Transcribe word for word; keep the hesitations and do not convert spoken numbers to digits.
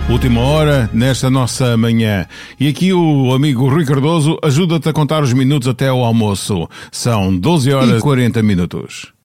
Última hora nesta nossa manhã. E aqui o amigo Rui Cardoso ajuda-te a contar os minutos até ao almoço. São doze horas e quarenta minutos.